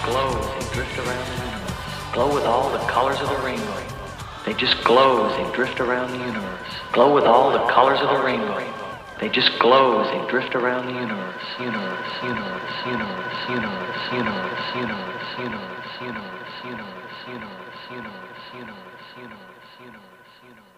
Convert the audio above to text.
glow as they drift around the universe. Glow with all the colors of the rainbow. They just glow as they drift around the universe. Glow with all the colors of the rainbow. They just glow as they drift around the universe. Universe, universe, universe, universe, universe, universe, universe, universe, universe, universe, universe, universe, universe, universe, universe.